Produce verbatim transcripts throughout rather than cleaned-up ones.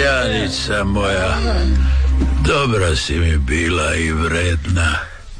Janica moja, dobra si mi bila i vredna.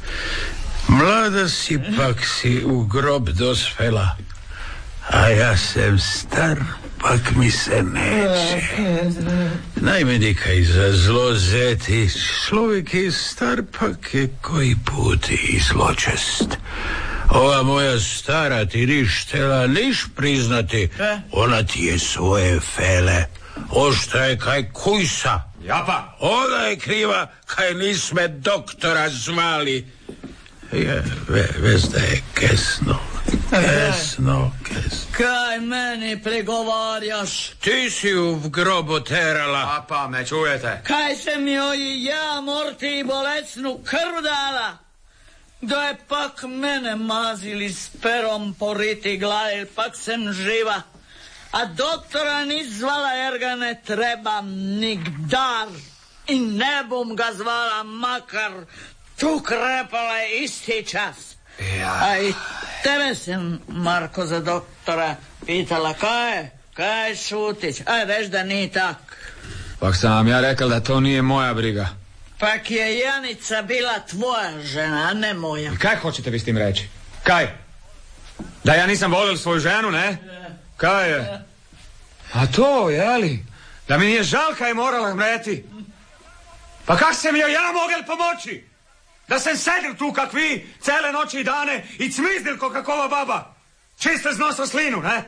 Mlada si, pak si u grob dospela, a ja sam star, pak mi se neće. Najmeni kaj za zlo zeti, človek je star, pak je koji put i zločest. Ova moja stara ti niš htjela niš priznati, ona ti je svoje fele oštraje kaj kujsa. Japa! Ona je kriva kaj nisme doktora zvali. Je, ve, vez da je kesno. Kesno, kesno. Kaj meni pregovarjaš? Ti si u grobu terala. Japa, me čujete? Kaj sam joj i ja morti bolesnu krv dala? Da je pak mene mazili s perom po riti glavi, pak sam živa. A doktora ni zvala jer ga ne trebam nigdar. I ne bom ga zvala makar tu krepala je isti čas. Ja. A i tebe sam, Marko, za doktora pitala kaj je, kaj šutić. Aj, veš da nije tak. Pak sam vam ja rekao da to nije moja briga. Pak je Janica bila tvoja žena, a ne moja. I kaj hoćete vi s tim reći? Kaj? Da ja nisam volio svoju ženu, ne? Kaj je? A to, jeli? Da mi nije žal kaj je morala mreti? Pa kak sam joj ja mogel pomoći? Da sam sedil tu kak vi, cele noći i dane i cmizdil ko kakova baba. Čiste znosla slinu, ne?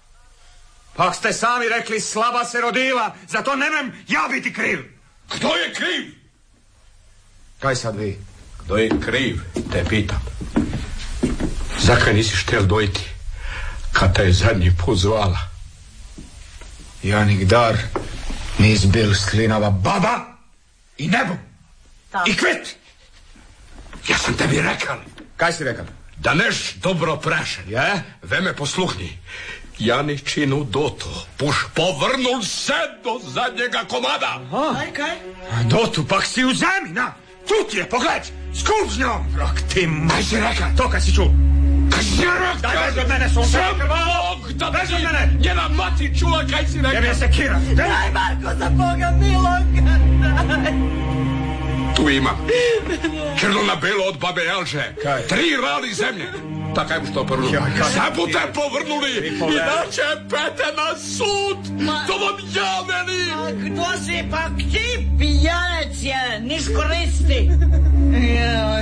Pak ste sami rekli slaba se rodila, zato nemam ja biti kriv. Kdo je kriv? Kaj sad vi? Kdo je kriv, te pitam. Zakaj nisi štel dojiti, kad te je zadnji put zvala? Ja nikdar nis bil slinava baba i nebo. I kvit. Ja sam tebi rekal. Kaj si rekal? Da neš dobro prašen. Je? Ve me posluhni. Janičinu doto puš povrnul se do zadnjega komada. Kaj, kaj? Dotu pak si u zemlji, na. Tu ti je, pogled, skup s njom. Rok ti, kaj si rekao? To kad si čuo. Kaj si rekao? Daj, bez od mene, sunce. Bog da bez od ti mene. njena mati čula kaj si rekao. Jebe se kira. Daj, Marko, za Boga miloga, daj. Tu ima. Crno na belo od babe Elže. Kaj? Tri rali zemlje. Takaj mu što prvo. Sad bu te povrnuli. Inače pete na sud. Ma... To vam ja velim. A kdo si pak ti, pijanec je, niš koristi. Joj.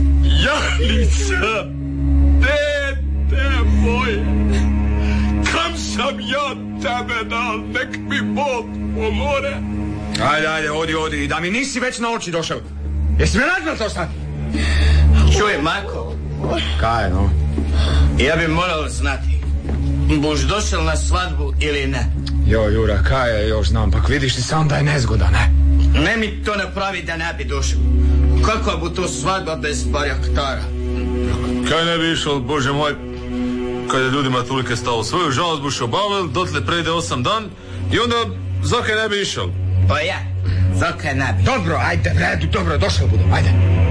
Janica, dete moje. Kam sam ja tebe dal, nek mi Bog pomore. Ajde, ajde, odi, odi. Da mi nisi već na oči došao. Jesi me nazval to sad? Čuj, Marko. Kaj, no? Ja bi morao znati. Buš došel na svadbu ili ne? Jo, Jura, kaj je, još znam. Pak vidiš ti sam da je nezgoda, ne? Ne mi to napravi da ne bi došel. Kakva bu to svadba bez barjaktara? Kaj ne bi išao, Bože moj, kad je ljudima tolike stalo. Svoju žalost buš obavil, dotle prejde osam dan i onda zakaj ne bi išao? Pa ja, zakaj ne bi? Dobro, ajde, vredu, dobro, došao budem, ajde.